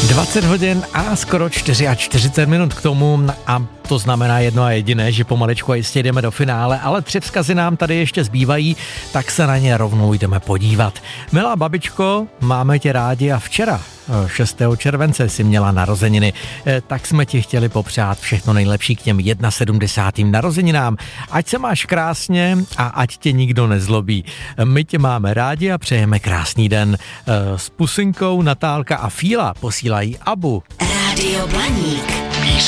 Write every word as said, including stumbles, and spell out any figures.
dvacet hodin a skoro čtyřicet čtyři minut k tomu a to znamená jedno a jediné, že pomaličku a jistě jdeme do finále, ale tři vzkazy nám tady ještě zbývají, tak se na ně rovnou jdeme podívat. Milá babičko, máme tě rádi a včera, šestého července, si měla narozeniny, tak jsme ti chtěli popřát všechno nejlepší k těm sedmdesátým narozeninám. Ať se máš krásně a ať tě nikdo nezlobí. My tě máme rádi a přejeme krásný den. S pusinkou Natálka a Fíla posílají Abu. Rádio Blaník.